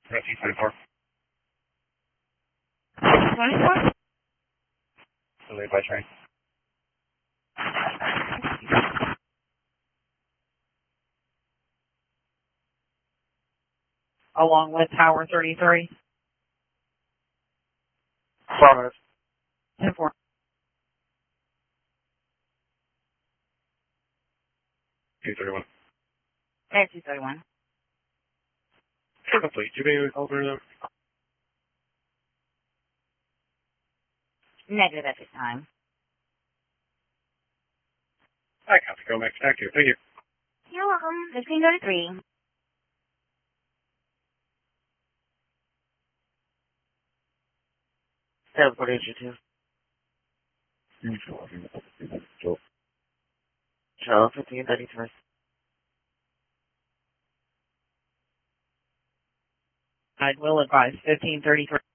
Rescue 24. 24? Delayed by train. Along with Tower 33. 4 minutes. 10-4. Two 31. Hey, 231. Sure, complete. Do you have any alternative? Negative at this time. I have to go next. Thank you. Thank you. You're welcome. 1533. What did you do? Joe, 1533. I will advise 1533.